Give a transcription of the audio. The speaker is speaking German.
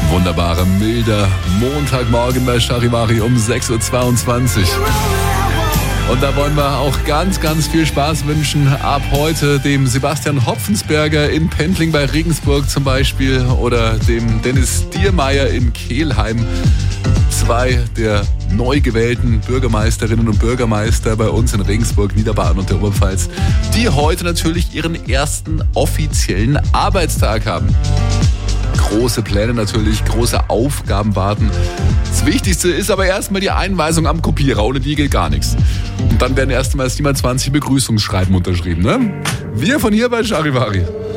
Wunderbarer, milder Montagmorgen bei Charivari um 6.22 Uhr. Und da wollen wir auch ganz, ganz viel Spaß wünschen. Ab heute dem Sebastian Hopfensberger in Pendling bei Regensburg zum Beispiel oder dem Dennis Diermeier in Kelheim. 2 der neu gewählten Bürgermeisterinnen und Bürgermeister bei uns in Regensburg, Niederbayern und der Oberpfalz, die heute natürlich ihren ersten offiziellen Arbeitstag haben. Große Pläne natürlich, große Aufgaben warten. Das Wichtigste ist aber erstmal die Einweisung am Kopierer, ohne die geht gar nichts. Und dann werden erstmal 27 Begrüßungsschreiben unterschrieben, ne? Wir von hier bei Charivari.